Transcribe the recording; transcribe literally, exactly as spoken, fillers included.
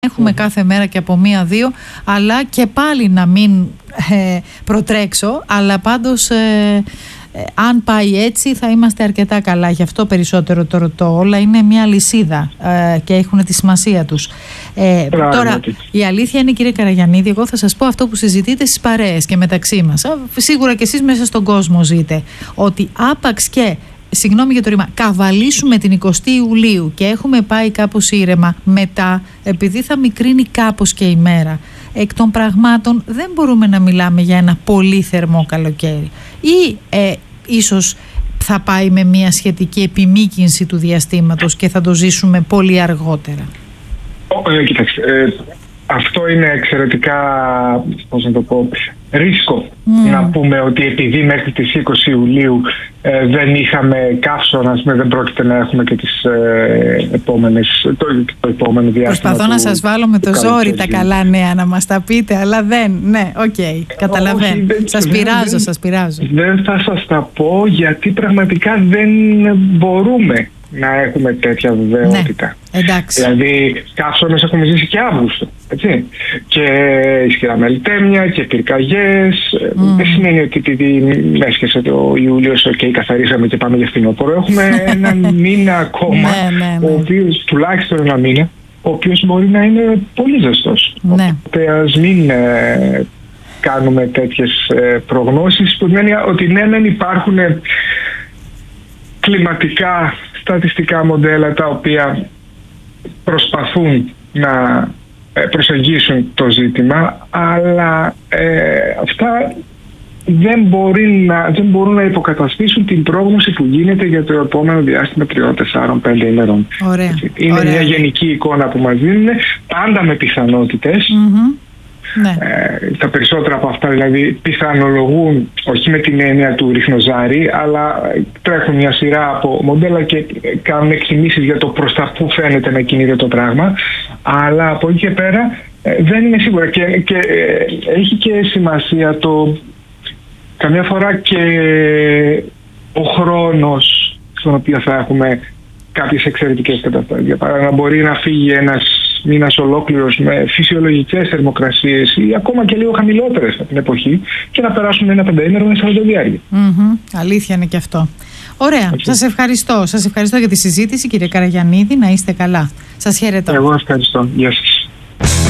Έχουμε κάθε μέρα και από μία-δύο, αλλά και πάλι να μην ε, προτρέξω, αλλά πάντως ε, ε, αν πάει έτσι θα είμαστε αρκετά καλά. Γι' αυτό περισσότερο το ρωτώ. Όλα είναι μια λυσίδα ε, και έχουν τη σημασία τους. Ε, τώρα η αλήθεια είναι, κύριε Καραγιαννίδη, εγώ θα σας πω αυτό που συζητείτε στις παρέες και μεταξύ μας. Σίγουρα και εσείς μέσα στον κόσμο ζείτε, ότι άπαξ και συγγνώμη για το ρήμα, καβαλήσουμε την εικοστή Ιουλίου και έχουμε πάει κάπως ήρεμα μετά, επειδή θα μικρύνει κάπως και η μέρα, εκ των πραγμάτων δεν μπορούμε να μιλάμε για ένα πολύ θερμό καλοκαίρι. Ή ε, ίσως θα πάει με μια σχετική επιμήκυνση του διαστήματος και θα το ζήσουμε πολύ αργότερα. Ε, κοιτάξτε, ε, αυτό είναι εξαιρετικά, πώς να το πω, ρίσκο mm. να πούμε ότι επειδή μέχρι τις είκοσι Ιουλίου ε, δεν είχαμε καύσωνα, δεν πρόκειται να έχουμε και τις ε, επόμενες, το, το επόμενο διάστημα. Προσπαθώ του, να σας βάλω με το ζόρι τα καλά νέα να μας τα πείτε, αλλά δεν, ναι, οκ, okay, καταλαβαίνω. Όχι, δεν, σας πειράζω, δεν, σας πειράζω. Δεν θα σας τα πω γιατί πραγματικά δεν μπορούμε να έχουμε τέτοια βεβαιότητα. Ναι, εντάξει. Δηλαδή, καύσωνες έχουμε ζήσει και Αύγουστο. Έτσι. Και ισχυρά μελτέμια και πυρκαγιές. Mm. Δεν σημαίνει ότι επειδή έσχεσε το Ιούλιο και okay, καθαρίσαμε και πάμε για φθινόπωρο. Έχουμε έναν μήνα ακόμα, ναι, ναι, ναι. ο οποίος, τουλάχιστον ένα μήνα, ο οποίος μπορεί να είναι πολύ ζεστός. Ναι. Οπότε ας μην ε, κάνουμε τέτοιες ε, προγνώσεις, που σημαίνει ότι ναι, δεν υπάρχουν ε, κλιματικά στατιστικά μοντέλα τα οποία προσπαθούν να προσεγγίσουν το ζήτημα, αλλά ε, αυτά δεν, μπορεί να, δεν μπορούν να υποκαταστήσουν την πρόγνωση που γίνεται για το επόμενο διάστημα τριών, τεσσάρων, πέντε ημερών. Ωραία. Είναι Ωραία. μια γενική εικόνα που μας δίνουν, πάντα με πιθανότητες. Mm-hmm. Ναι. Ε, τα περισσότερα από αυτά δηλαδή πιθανολογούν, όχι με την έννοια του ριχνοζάρι, αλλά τρέχουν μια σειρά από μοντέλα και κάνουν εκτιμήσεις για το προς τα που φαίνεται να κινείται το πράγμα, αλλά από εκεί και πέρα ε, δεν είναι σίγουρα και, και ε, έχει και σημασία το καμιά φορά και ο χρόνος στον οποίο θα έχουμε κάποιες εξαιρετικές καταστάσεις. Για παράδειγμα, μπορεί να φύγει ένας μήνας ολόκληρος με φυσιολογικές θερμοκρασίες ή ακόμα και λίγο χαμηλότερες από την εποχή και να περάσουμε ένα πενταήμερο μέσα από το διάρκεια. Mm-hmm. Αλήθεια είναι και αυτό. Ωραία. Okay. Σας ευχαριστώ. Σας ευχαριστώ για τη συζήτηση, κύριε Καραγιαννίδη. Να είστε καλά. Σας χαιρετώ. Εγώ ευχαριστώ. Γεια σας.